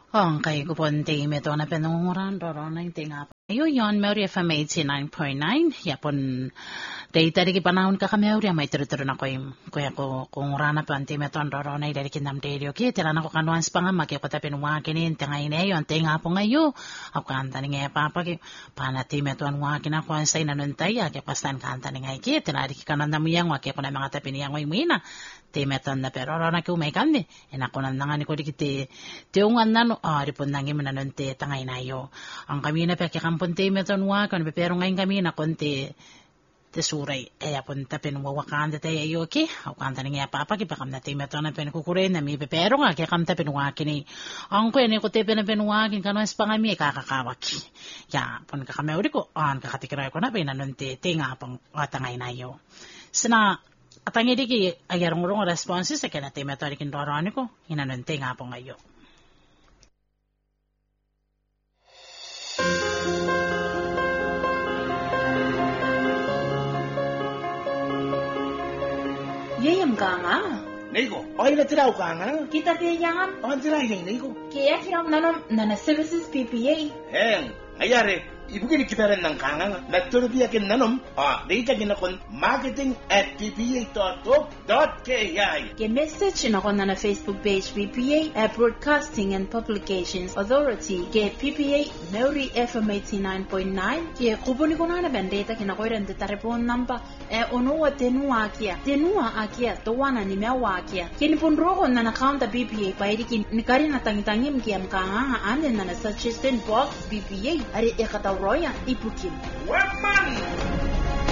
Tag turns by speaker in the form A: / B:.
A: Okay, kuponte meto na penunguran dorona tinga. Ayo yon Maori FM 89.9 yapon data di panahon ka Maori may tero na ko kuya ko kung rana pante meto dorona dari kinam derio ki tirana ko kanuan spanga makya ko tapin wa kinin tinga ine yon tinga po ngayo ako kanta ni nga papa ki panati meto wa kina ko ansay nanuntay ya ki pastan kanta ni nga ki tinari ki kanan na muyang wa ki ko na mga tapin yang muina temeton na pero rana ko may kami enako nan nga ni ko dikite teungan nano ripon nangi menanon te tangay na yo ang kami na peke kampon temeton wa kan pero ngayon kami na konti te suray apon tapin wawakan te ayo ki aw kanta ni nga papa ki pakam na temeton na pen kukuren na mi pero nga ki kam tapin wa kini ang ko ni ko te pen wa kin kanon spangami kakakawaki ya pon ka kami uri ko an kakatikira ko na penanon te tinga pang tangay na yo sina atangi diki ayarong responses sa kena temeto ari kin dorani ko hinanonte nga po ngayo.
B: Yayam ka nga.
C: Niko, okay na tiraw ka nga.
B: Kita tiyayam.
C: Okay tiraw yung Niko.
B: Kaya kiram nanom services PPA.
C: Heng, ayari. Ibugin kita rin ng kanga nga. Nagturubiyakin nanom, data ginakon marketing@ppa.org.ki.
B: Message na ko na Facebook page PPA Broadcasting and Publications Authority ke PPA Maori FM 89.9 ke kubuni ko na bandeta kinakoiran de tarepon namba onowa tenua akia to wana ni mewa akia kin punro ko na account PPA pairi kin nikari na tangitangim kiam kanga ande na suggestion box PPA ari ekata Roya ipukin.
C: Weman!